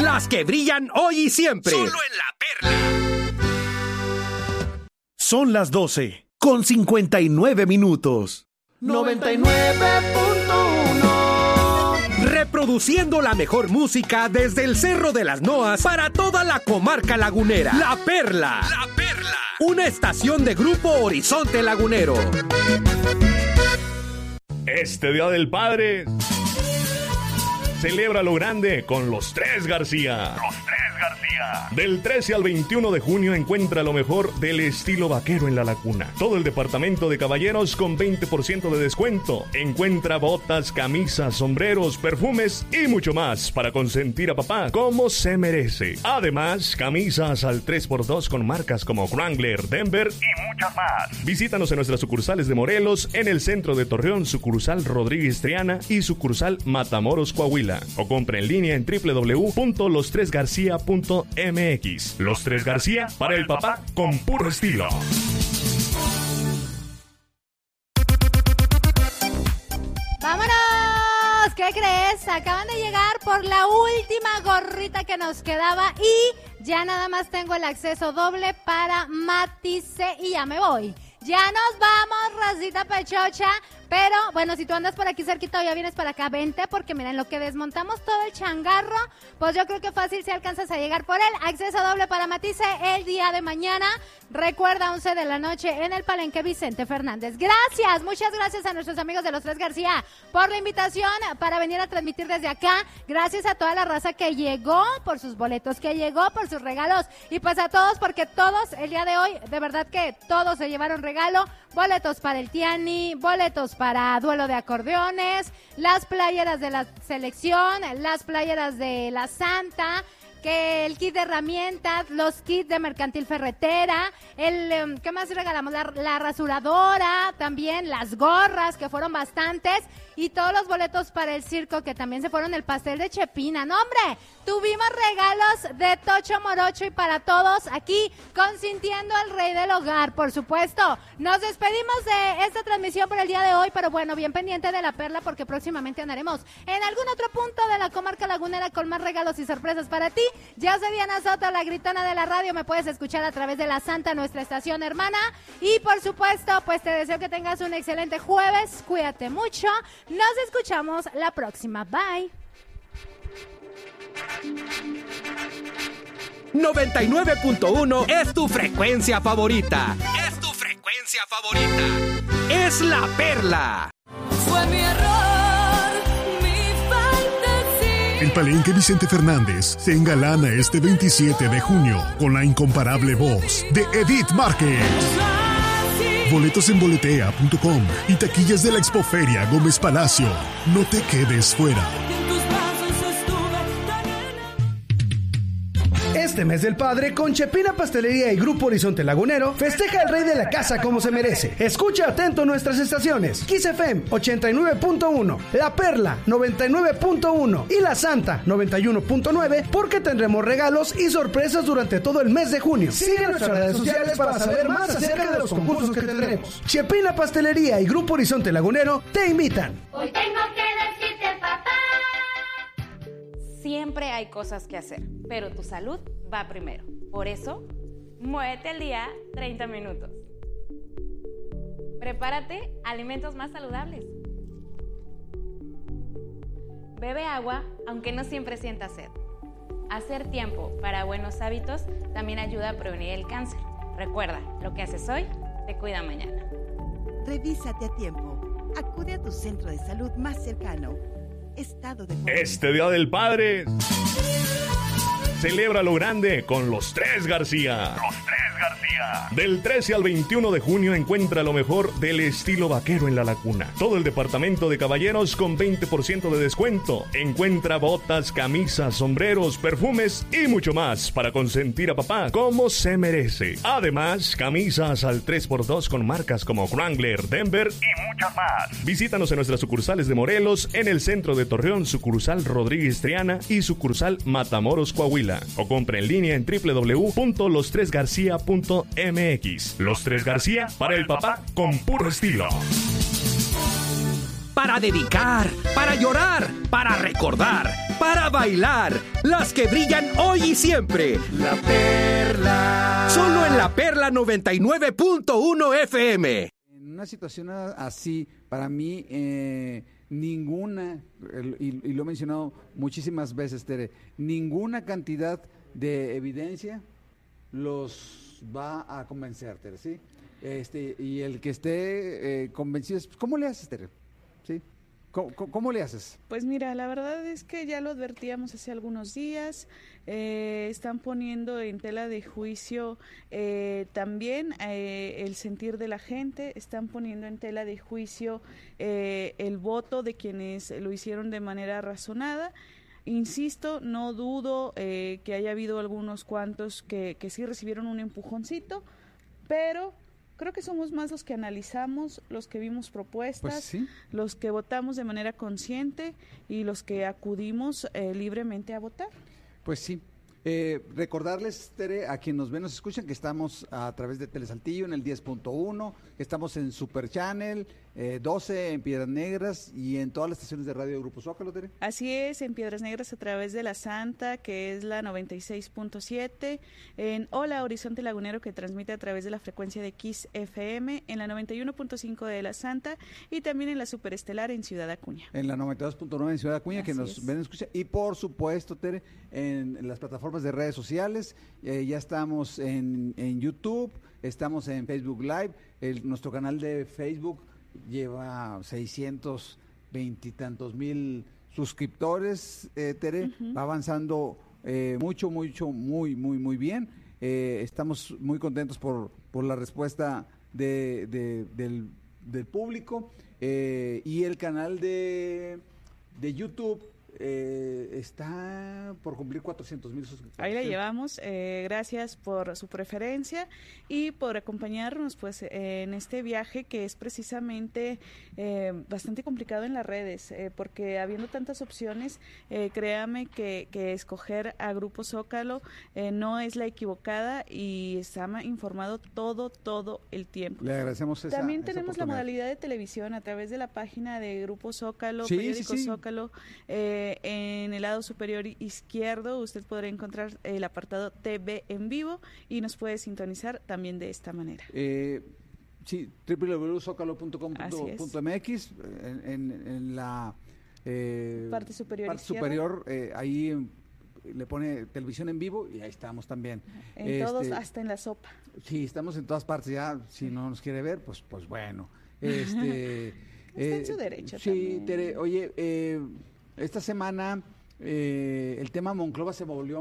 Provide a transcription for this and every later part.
Las que brillan hoy y siempre. Solo en La Perla. Son las 12 con 59 minutos. 99.1. Reproduciendo la mejor música desde el Cerro de las Noas para toda la comarca lagunera. La Perla. La Perla. Una estación de Grupo Horizonte Lagunero. Este Día del Padre, celebra lo grande con los Tres García. Los Tres García. Del 13 al 21 de junio encuentra lo mejor del estilo vaquero en La Laguna. Todo el departamento de caballeros con 20% de descuento. Encuentra botas, camisas, sombreros, perfumes y mucho más para consentir a papá como se merece. Además, camisas al 3x2 con marcas como Wrangler, Denver y muchas más. Visítanos en nuestras sucursales de Morelos, en el centro de Torreón, sucursal Rodríguez Triana y sucursal Matamoros, Coahuila. O compra en línea en www.lostresgarcia.mx. Los Tres García, para el papá con puro estilo. ¡Vámonos! ¿Qué crees? Acaban de llegar por la última gorrita que nos quedaba y ya nada más tengo el acceso doble para Matice y ya me voy. Ya nos vamos, racita pechocha. Pero, bueno, si tú andas por aquí cerquita o ya vienes para acá, vente, porque miren, lo que desmontamos todo el changarro, pues yo creo que fácil si alcanzas a llegar por él. Acceso doble para Matice el día de mañana. Recuerda, 11 de la noche en el Palenque Vicente Fernández. Gracias, muchas gracias a nuestros amigos de los Tres García por la invitación para venir a transmitir desde acá. Gracias a toda la raza que llegó por sus boletos, que llegó por sus regalos. Y pues a todos, porque todos el día de hoy, de verdad que todos se llevaron regalo. Boletos para el Tiani, boletos para duelo de acordeones, las playeras de la selección, las playeras de la Santa, que el kit de herramientas, los kits de Mercantil Ferretera, ¿qué más regalamos? La rasuradora, también las gorras, que fueron bastantes, y todos los boletos para el circo, que también se fueron, el pastel de Chepina. ¡No, hombre! Tuvimos regalos de Tocho Morocho y para todos aquí, consintiendo al rey del hogar, por supuesto. Nos despedimos de esta transmisión por el día de hoy, pero bueno, bien pendiente de La Perla, porque próximamente andaremos en algún otro punto de la comarca lagunera con más regalos y sorpresas para ti. Ya soy Diana Soto, la gritona de la radio. Me puedes escuchar a través de La Santa, nuestra estación hermana. Y por supuesto, pues te deseo que tengas un excelente jueves. Cuídate mucho. Nos escuchamos la próxima. Bye. 99.1 es tu frecuencia favorita. Es tu frecuencia favorita. Es La Perla. Fue mi error, mi fantasía. El Palenque Vicente Fernández se engalana este 27 de junio con la incomparable voz de Edith Márquez. Boletos en boletea.com y taquillas de la Expoferia Gómez Palacio. No te quedes fuera. Este mes del padre, con Chepina Pastelería y Grupo Horizonte Lagunero, festeja al rey de la casa como se merece. Escucha atento nuestras estaciones: Kiss FM 89.1, La Perla 99.1 y La Santa 91.9, porque tendremos regalos y sorpresas durante todo el mes de junio. Sigue nuestras redes sociales para saber más acerca de los concursos que tendremos. Chepina Pastelería y Grupo Horizonte Lagunero te invitan. Hoy tengo que decirte, papá. Siempre hay cosas que hacer, pero tu salud va primero. Por eso, muévete al día 30 minutos. Prepárate alimentos más saludables. Bebe agua, aunque no siempre sientas sed. Hacer tiempo para buenos hábitos también ayuda a prevenir el cáncer. Recuerda, lo que haces hoy te cuida mañana. Revísate a tiempo. Acude a tu centro de salud más cercano. Estado de Coahuila. Este Día del Padre, celebra lo grande con los Tres García. Los Tres García. Del 13 al 21 de junio encuentra lo mejor del estilo vaquero en La Laguna. Todo el departamento de caballeros con 20% de descuento. Encuentra botas, camisas, sombreros, perfumes y mucho más para consentir a papá como se merece. Además, camisas al 3x2 con marcas como Wrangler, Denver y muchas más. Visítanos en nuestras sucursales de Morelos, en el centro de Torreón, sucursal Rodríguez Triana y sucursal Matamoros, Coahuila. O compra en línea en www.lostresgarcia.mx. Los Tres García, para el papá con puro estilo. Para dedicar, para llorar, para recordar, para bailar, las que brillan hoy y siempre. La Perla. Solo en La Perla 99.1 FM. En una situación así, para mí, ninguna, y lo he mencionado muchísimas veces, Tere, ninguna cantidad de evidencia los va a convencer, Tere, ¿sí? Y el que esté convencido, ¿cómo le haces, Tere? ¿Sí? ¿Cómo le haces? Pues mira, la verdad es que ya lo advertíamos hace algunos días, están poniendo en tela de juicio también el sentir de la gente, están poniendo en tela de juicio el voto de quienes lo hicieron de manera razonada. Insisto, no dudo que haya habido algunos cuantos que sí recibieron un empujoncito, pero creo que somos más los que analizamos, los que vimos propuestas, pues sí, los que votamos de manera consciente y los que acudimos libremente a votar. Pues sí. Recordarles, Tere, a quien nos ven, nos escuchan, que estamos a través de Telesaltillo en el 10.1, que estamos en Super Channel 12 en Piedras Negras y en todas las estaciones de radio de Grupo Zócalo, Tere. Así es, en Piedras Negras a través de La Santa, que es la 96.7, en Hola Horizonte Lagunero, que transmite a través de la frecuencia de Kiss FM, en la 91.5 de La Santa y también en la Superestelar en Ciudad Acuña. En la 92.9 en Ciudad Acuña, Así que nos es. ven y escuchan. Y por supuesto, Tere, en las plataformas de redes sociales, ya estamos en YouTube, estamos en Facebook Live, nuestro canal de Facebook lleva 620 y tantos mil suscriptores, Tere, va avanzando muy bien. Estamos muy contentos por la respuesta del público, y el canal de YouTube está por cumplir 400,000 suscriptores. Ahí la llevamos, gracias por su preferencia y por acompañarnos pues en este viaje que es precisamente bastante complicado en las redes, porque habiendo tantas opciones, créame que escoger a Grupo Zócalo no es la equivocada y está informado todo el tiempo. Le agradecemos esa También tenemos la oportunidad. modalidad de televisión a través de la página de Grupo Zócalo, Sí, periódico sí. Zócalo. En el lado superior izquierdo usted podrá encontrar el apartado TV en vivo y nos puede sintonizar también de esta manera. Sí, www.zocalo.com.mx, en la Parte superior parte izquierda. superior, ahí le pone televisión en vivo y ahí estamos también. En todos, hasta en la sopa. Sí, estamos en todas partes ya. Si no nos quiere ver, pues bueno. Está en su derecho Sí, también. Tere, oye, esta semana el tema Monclova se volvió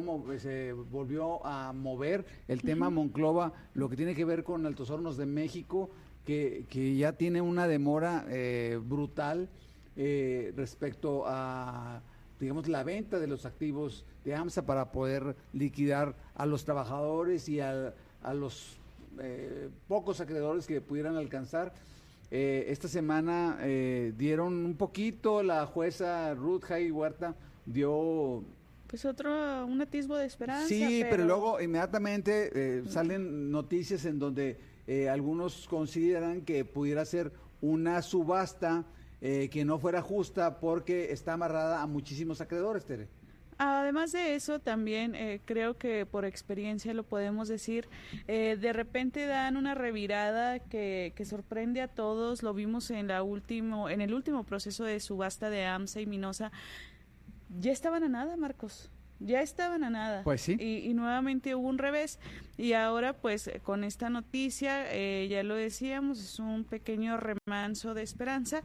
a mover. El tema Monclova, lo que tiene que ver con Altos Hornos de México, que ya tiene una demora brutal respecto a, digamos, la venta de los activos de AMSA para poder liquidar a los trabajadores y a los pocos acreedores que pudieran alcanzar. Esta semana dieron un poquito, la jueza Ruth Jai Huerta dio... Pues un atisbo de esperanza. Sí, pero luego inmediatamente salen noticias en donde algunos consideran que pudiera ser una subasta que no fuera justa porque está amarrada a muchísimos acreedores, Tere. Además de eso, también creo que por experiencia lo podemos decir, de repente dan una revirada que sorprende a todos. Lo vimos en el último proceso de subasta de AMSA y Minosa. Ya estaban a nada, Marcos. Ya estaban a nada. Pues sí. Y nuevamente hubo un revés. Y ahora, pues, con esta noticia, ya lo decíamos, es un pequeño remanso de esperanza.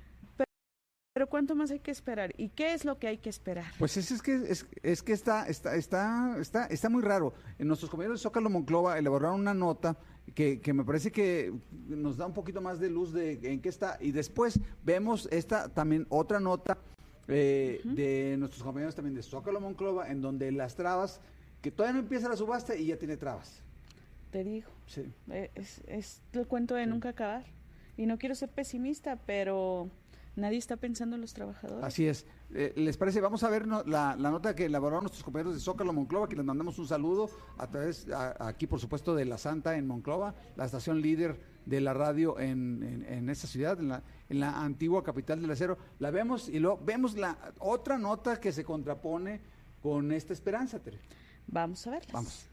Pero ¿cuánto más hay que esperar? ¿Y qué es lo que hay que esperar? Pues es que está muy raro. Nuestros compañeros de Zócalo Monclova elaboraron una nota que me parece que nos da un poquito más de luz de en qué está. Y después vemos también otra nota de nuestros compañeros también de Zócalo Monclova, en donde las trabas, que todavía no empieza la subasta y ya tiene trabas. Te digo. Sí. Es el cuento de nunca acabar. Y no quiero ser pesimista, pero... nadie está pensando en los trabajadores. Así es. ¿Les parece? Vamos a ver la nota que elaboraron nuestros compañeros de Zócalo Monclova, que les mandamos un saludo a través, aquí por supuesto, de La Santa en Monclova, la estación líder de la radio en esta ciudad, en la antigua capital del acero. La vemos y luego vemos la otra nota que se contrapone con esta esperanza, Tere. Vamos a verlas. Vamos.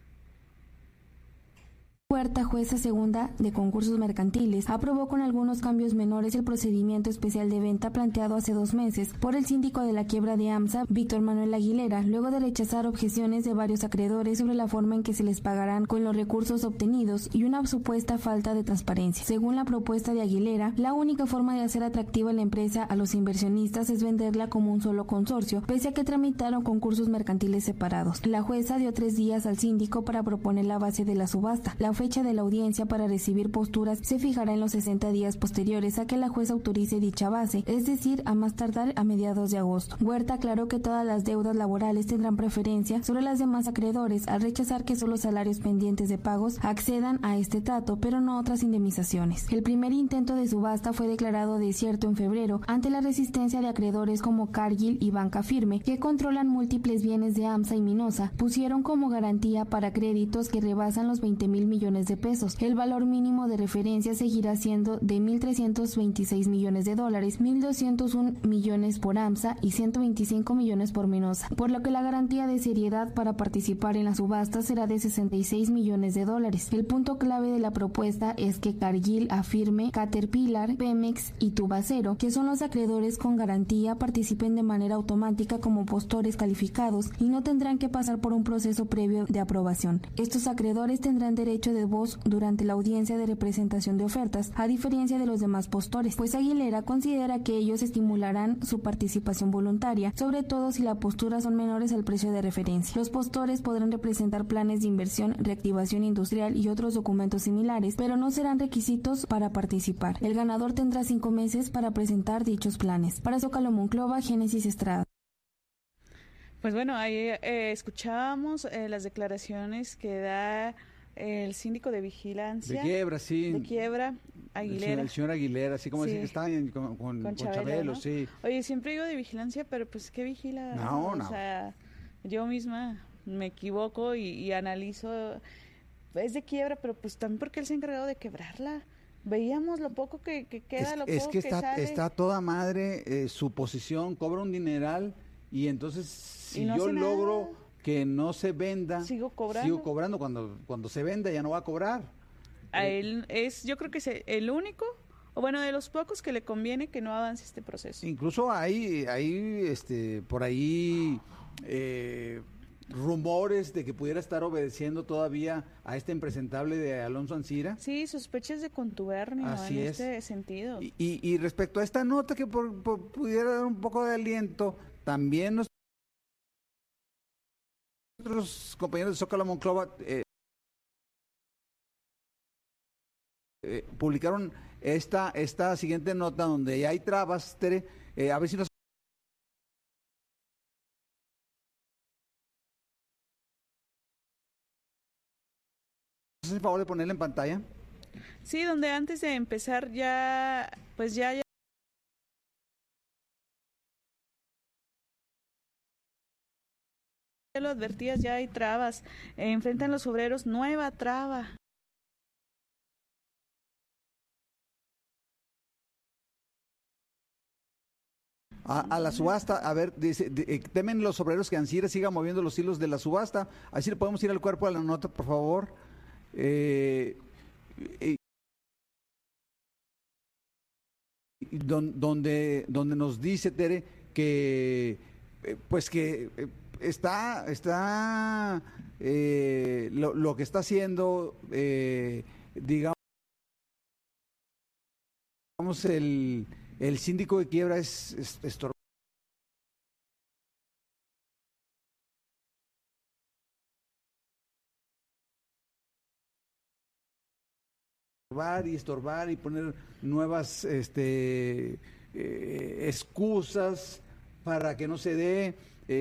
Huerta, jueza segunda de concursos mercantiles, aprobó con algunos cambios menores el procedimiento especial de venta planteado hace 2 meses por el síndico de la quiebra de AMSA, Víctor Manuel Aguilera, luego de rechazar objeciones de varios acreedores sobre la forma en que se les pagarán con los recursos obtenidos y una supuesta falta de transparencia. Según la propuesta de Aguilera, la única forma de hacer atractiva la empresa a los inversionistas es venderla como un solo consorcio, pese a que tramitaron concursos mercantiles separados. La jueza dio 3 días al síndico para proponer la base de la subasta. La fecha de la audiencia para recibir posturas se fijará en los 60 días posteriores a que la jueza autorice dicha base, es decir, a más tardar a mediados de agosto. Huerta aclaró que todas las deudas laborales tendrán preferencia sobre las demás acreedores, al rechazar que solo salarios pendientes de pagos accedan a este trato, pero no otras indemnizaciones. El primer intento de subasta fue declarado desierto en febrero ante la resistencia de acreedores como Cargill y Banca Firme, que controlan múltiples bienes de AMSA y Minosa. Pusieron como garantía para créditos que rebasan los 20,000 millones de pesos. El valor mínimo de referencia seguirá siendo de $1,326 millones, 1,201 millones por AMSA y 125 millones por Minosa, por lo que la garantía de seriedad para participar en la subasta será de $66 millones. El punto clave de la propuesta es que Cargill, Afirme, Caterpillar, Pemex y Tubacero, que son los acreedores con garantía, participen de manera automática como postores calificados y no tendrán que pasar por un proceso previo de aprobación. Estos acreedores tendrán derecho de voz durante la audiencia de representación de ofertas, a diferencia de los demás postores, pues Aguilera considera que ellos estimularán su participación voluntaria, sobre todo si las posturas son menores al precio de referencia. Los postores podrán representar planes de inversión, reactivación industrial y otros documentos similares, pero no serán requisitos para participar. El ganador tendrá 5 meses para presentar dichos planes. Para Zócalo Monclova, Génesis Estrada. Pues bueno, ahí escuchábamos las declaraciones que da el síndico de vigilancia. De quiebra, sí. De quiebra, Aguilera. El señor Aguilera, así como sí. decía que estaba con Chabelo, ¿no? Sí. Oye, siempre digo de vigilancia, pero pues ¿qué vigila? No. O sea, yo misma me equivoco y analizo. Es de quiebra, pero pues también porque él se ha encargado de quebrarla. Veíamos lo poco que queda, lo poco que sale. Está toda madre su posición, cobra un dineral y entonces si no yo logro... Nada. Que no se venda, sigo cobrando, cuando se venda ya no va a cobrar. A él yo creo que es el único, o bueno, de los pocos que le conviene que no avance este proceso. Incluso hay por ahí rumores de que pudiera estar obedeciendo todavía a este impresentable de Alonso Ancira. Sí, sospechas de contubernio en este sentido. Y respecto a esta nota que pudiera dar un poco de aliento, también nuestros compañeros de Zócalo Monclova publicaron esta siguiente nota donde ya hay trabas, Tere, a ver si nos haces el favor de ponerla en pantalla. Sí, donde antes de empezar ya lo advertías, ya hay trabas, enfrentan los obreros nueva traba. A la subasta, a ver, dice, temen los obreros que Ancira siga moviendo los hilos de la subasta. Así le podemos ir al cuerpo de la nota, por favor. Donde nos dice, Tere, que pues que está lo que está haciendo, digamos, el síndico de quiebra es estorbar y poner nuevas excusas para que no se dé.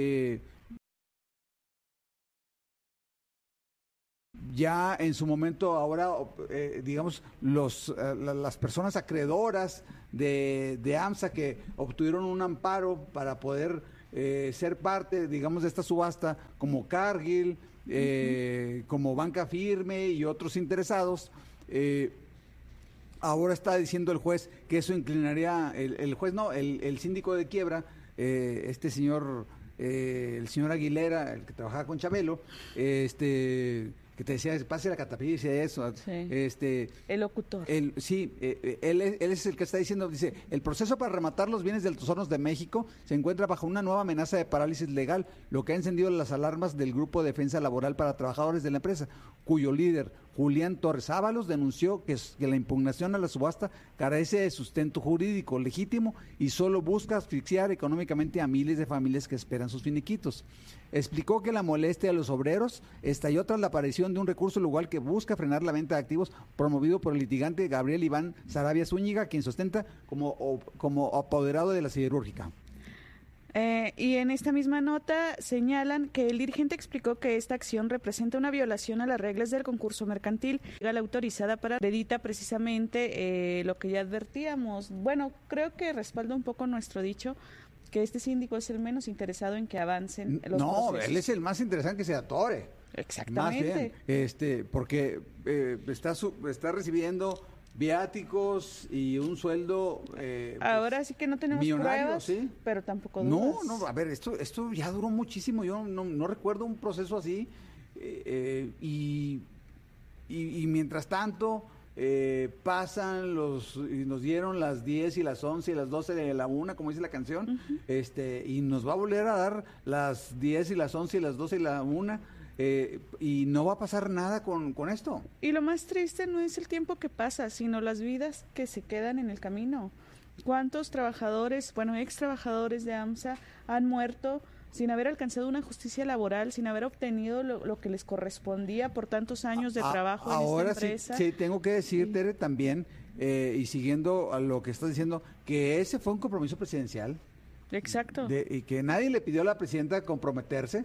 Ya en su momento ahora, digamos, las personas acreedoras de AMSA que obtuvieron un amparo para poder ser parte, digamos, de esta subasta, como Cargill, como Banca Firme y otros interesados, Ahora está diciendo el juez que eso inclinaría, el síndico de quiebra, este señor, el señor Aguilera, el que trabajaba con Chabelo, que te decía, pase la catapilla y decía eso. Sí. El locutor. Él es el que está diciendo, dice, el proceso para rematar los bienes de Altos Hornos de México se encuentra bajo una nueva amenaza de parálisis legal, lo que ha encendido las alarmas del Grupo de Defensa Laboral para Trabajadores de la empresa, cuyo líder, Julián Torres Ábalos, denunció que la impugnación a la subasta carece de sustento jurídico legítimo y solo busca asfixiar económicamente a miles de familias que esperan sus finiquitos. Explicó que la molestia de los obreros estalló tras la aparición de un recurso legal que busca frenar la venta de activos promovido por el litigante Gabriel Iván Sarabia Zúñiga, quien sustenta como apoderado de la siderúrgica. Y en esta misma nota señalan que el dirigente explicó que esta acción representa una violación a las reglas del concurso mercantil, la autorizada para acredita precisamente lo que ya advertíamos. Bueno, creo que respalda un poco nuestro dicho, que este síndico es el menos interesado en que avancen los procesos. No, él es el más interesado en que se atore. Exactamente. Más bien, porque está recibiendo viáticos y un sueldo ahora sí que no tenemos pruebas, ¿sí? Pero tampoco dudas. No, a ver, esto ya duró muchísimo, yo no recuerdo un proceso así, y mientras tanto pasan y nos dieron las 10 y las 11 y las 12 de la 1, como dice la canción, y nos va a volver a dar las 10 y las 11 y las 12 y la 1, y no va a pasar nada con esto. Y lo más triste no es el tiempo que pasa, sino las vidas que se quedan en el camino. ¿Cuántos trabajadores, ex trabajadores de AMSA han muerto sin haber alcanzado una justicia laboral, sin haber obtenido lo que les correspondía por tantos años de trabajo en esta empresa? Ahora sí tengo que decir, Tere, también, y siguiendo a lo que estás diciendo, que ese fue un compromiso presidencial. Exacto. Y que nadie le pidió a la presidenta comprometerse.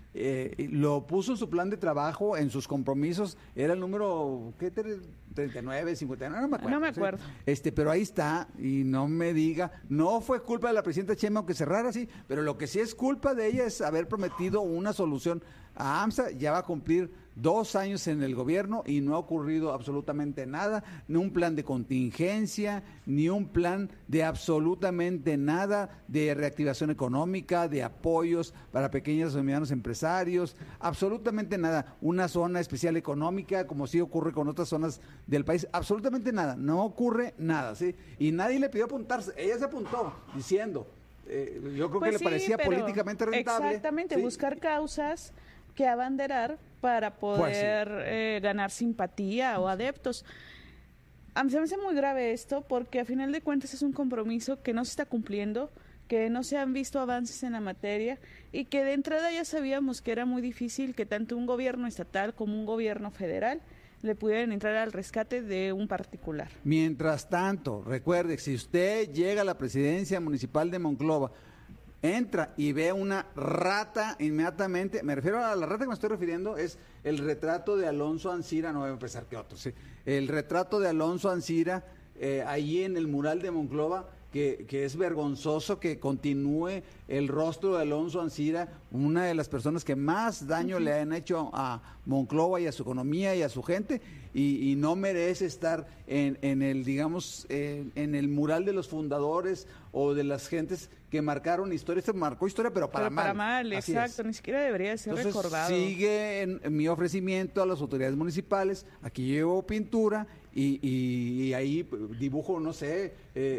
Lo puso en su plan de trabajo, en sus compromisos, era el número, ¿qué? 39, 59, no me acuerdo. ¿Sí? Pero ahí está, y no me diga, no fue culpa de la presidenta Sheinbaum que cerrara así, pero lo que sí es culpa de ella es haber prometido una solución a AMSA. Ya va a cumplir 2 años en el gobierno y no ha ocurrido absolutamente nada, ni un plan de contingencia, ni un plan de absolutamente nada de reactivación económica, de apoyos para pequeños y medianos empresarios, absolutamente nada. Una zona especial económica, como sí ocurre con otras zonas del país, absolutamente nada, no ocurre nada, ¿sí? Y nadie le pidió apuntarse, ella se apuntó diciendo, yo creo que le parecía políticamente rentable. Exactamente, ¿sí? Buscar causas que abanderar para poder ganar simpatía o adeptos. A mí se me hace muy grave esto porque a final de cuentas es un compromiso que no se está cumpliendo, que no se han visto avances en la materia y que de entrada ya sabíamos que era muy difícil que tanto un gobierno estatal como un gobierno federal le pudieran entrar al rescate de un particular. Mientras tanto, recuerde, si usted llega a la presidencia municipal de Monclova, entra y ve una rata inmediatamente, me refiero a la rata que me estoy refiriendo, es el retrato de Alonso Ancira, no voy a empezar que otro, ¿sí? El retrato de Alonso Ancira ahí en el mural de Monclova, que es vergonzoso que continúe el rostro de Alonso Ancira, una de las personas que más daño le han hecho a Monclova y a su economía y a su gente, y no merece estar en el, digamos, en el mural de los fundadores o de las gentes que marcaron historia. Este marcó historia, pero para mal. Para mal, así exacto, ni siquiera debería ser recordado. Sigue en mi ofrecimiento a las autoridades municipales, aquí llevo pintura y ahí dibujo, no sé,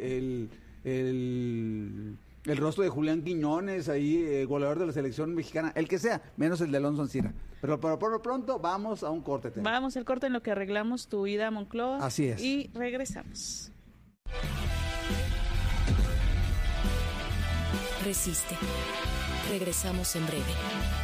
el rostro de Julián Quiñones, ahí goleador de la selección mexicana, el que sea, menos el de Alonso Ancira. Pero por lo pronto vamos a un corte. Vamos al corte en lo que arreglamos tu ida a Monclova. Así es. Y regresamos. Resiste. Regresamos en breve.